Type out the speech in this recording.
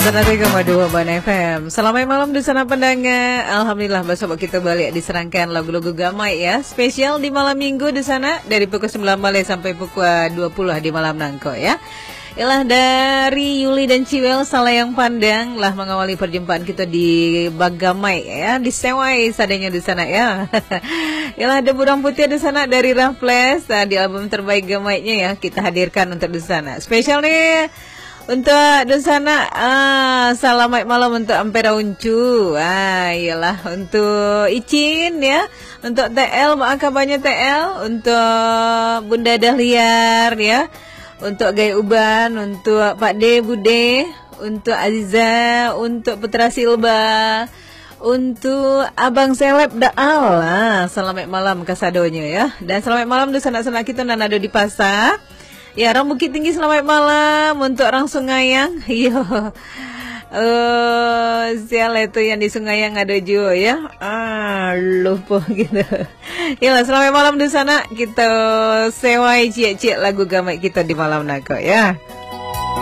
103,2 Ban FM. Selamat malam di sana pendengar. Alhamdulillah bersama kita balik diserangkan lagu-lagu gamai ya. Spesial di malam minggu di sana dari pukul 9 balik sampai pukul 20 di malam nangko ya. Ialah dari Yuli dan Ciwel salah yang pandang lah mengawali perjumpaan kita di Bagamai ya, di Sewai sadanya di sana ya. Ialah ada Burang Putih di sana dari Raffles di album terbaik gamainya ya kita hadirkan untuk di sana. Spesial nih untuk di sana, selamat malam untuk Ampera Uncu. Iyalah untuk Icin ya, untuk TL, maaf kabarnya TL, untuk Bunda Dahliar ya, untuk Gai Uban, untuk Pak D Bude, untuk Aziza, untuk Putra Silba, untuk Abang Seleb Daal. Selamat malam kasadonya ya. Dan selamat malam di sana-sana kita nanado di pasar. Ya, orang Bukit Tinggi selamat malam untuk orang Sungayang. Yo. Sial itu yang di Sungayang ada juga ya. Lupa gitu. Ya, selamat malam di sana. Kita sewai cie-cie lagu gamai kita di malam nako ya.